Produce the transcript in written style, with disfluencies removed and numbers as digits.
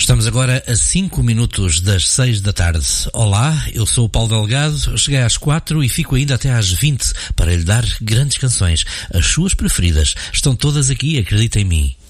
Estamos agora a 5 minutos das 6 da tarde. Olá, eu sou o Paulo Delgado, cheguei às 4 e fico ainda até às 20 para lhe dar grandes canções. As suas preferidas estão todas aqui, acredita em mim.